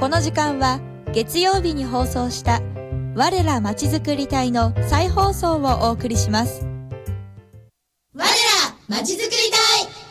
この時間は月曜日に放送した我らまちづくり隊の再放送をお送りします。 我らまちづくり隊。